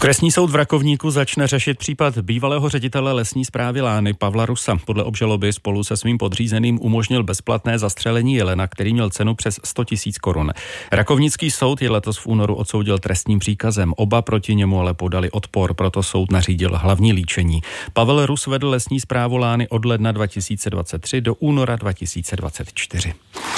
Okresní soud v Rakovníku začne řešit případ bývalého ředitele lesní správy Lány Pavla Rusa. Podle obžaloby spolu se svým podřízeným umožnil bezplatné zastřelení jelena, který měl cenu přes 100 000 korun. Rakovnický soud je letos v únoru odsoudil trestním příkazem. Oba proti němu ale podali odpor, proto soud nařídil hlavní líčení. Pavel Rus vedl lesní správu Lány od ledna 2023 do února 2024.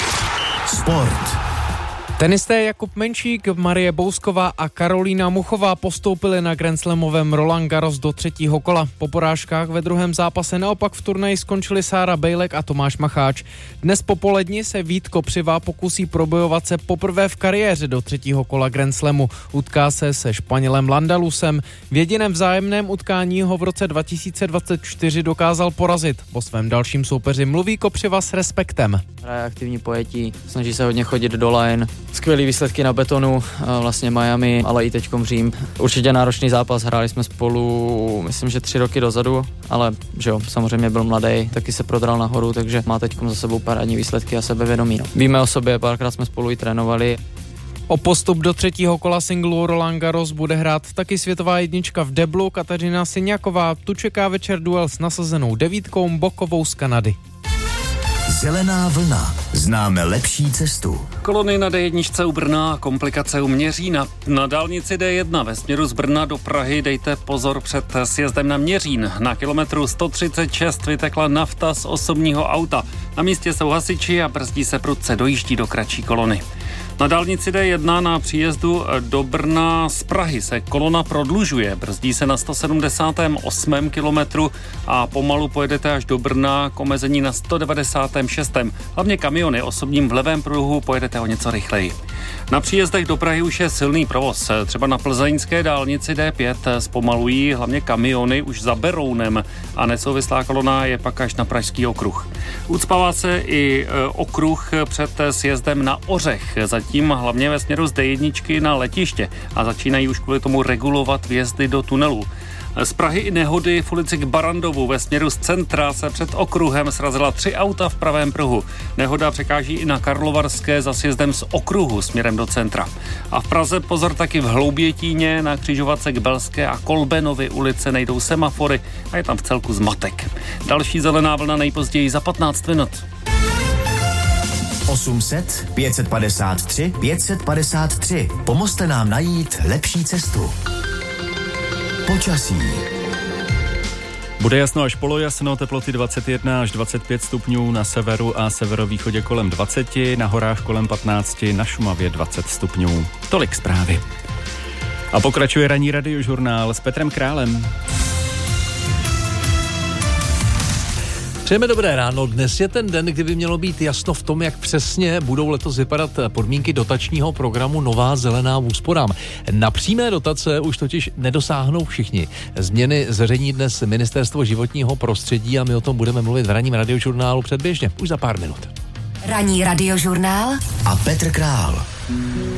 Sport. Tenisté Jakub Menšík, Marie Bousková a Karolína Muchová postoupili na grandslamovém Roland Garros do třetího kola. Po porážkách ve druhém zápase naopak v turnaji skončili Sára Bejlek a Tomáš Macháč. Dnes popoledni se Vít Kopřiva pokusí probojovat se poprvé v kariéře do třetího kola grandslamu. Utká se Španělem Landalusem. V jediném vzájemném utkání ho v roce 2024 dokázal porazit. Po svém dalším soupeři mluví Kopřiva s respektem. Hraje aktivní pojetí, snaží se hodně chodit do line. Skvělý výsledky na betonu, vlastně Miami, ale i teďkom Řím. Určitě náročný zápas, hráli jsme spolu, myslím, že 3 roky dozadu, ale že jo, samozřejmě byl mladý, taky se prodral nahoru, takže má teďkom za sebou parádní výsledky a sebevědomí. No. Víme o sobě, párkrát jsme spolu i trénovali. O postup do třetího kola singlu Roland Garros bude hrát taky světová jednička v deblu Kateřina Syňáková. Tu čeká večer duel s nasazenou 9 Bokovou z Kanady. Zelená vlna. Známe lepší cestu. Kolony na D1 u Brna a komplikace u Měřína. Na dálnici D1 ve směru z Brna do Prahy dejte pozor před sjezdem na Měřín. Na kilometru 136 vytekla nafta z osobního auta. Na místě jsou hasiči a brzdí se prudce, dojíždí do kratší kolony. Na dálnici D1 na příjezdu do Brna z Prahy se kolona prodlužuje. Brzdí se na 178. kilometru a pomalu pojedete až do Brna k omezení na 196. Hlavně kamiony osobním v levém pruhu pojedete o něco rychleji. Na příjezdech do Prahy už je silný provoz. Třeba na plzeňské dálnici D5 zpomalují hlavně kamiony už za Berounem a nesouvislá kolona je pak až na Pražský okruh. Ucpává se i okruh před sjezdem na Ořech. Zatím hlavně ve směru z D1 na letiště a začínají už kvůli tomu regulovat vjezdy do tunelů. Z Prahy i nehody v ulici k Barandovu ve směru z centra se před okruhem srazila 3 auta v pravém pruhu. Nehoda překáží i na Karlovarské za sjezdem z okruhu směrem do centra. A v Praze pozor taky v Hloubětíně na křižovatce k Belské a Kolbenovy ulice nejdou semafory a je tam v celku zmatek. Další zelená vlna nejpozději za 15 minut. 800 553 553. Pomozte nám najít lepší cestu. Počasí. Bude jasno až polojasno, teploty 21 až 25 stupňů, na severu a severovýchodě kolem 20, na horách kolem 15, na Šumavě 20 stupňů. Tolik zprávy. A pokračuje ranní radiožurnál s Petrem Králem. Přejeme dobré ráno. Dnes je ten den, kdy by mělo být jasno v tom, jak přesně budou letos vypadat podmínky dotačního programu Nová zelená úsporám. Na přímé dotace už totiž nedosáhnou všichni. Změny zveřejní dnes Ministerstvo životního prostředí a my o tom budeme mluvit v ranním radiožurnálu předběžně, už za pár minut. Ranní radiožurnál a Petr Král.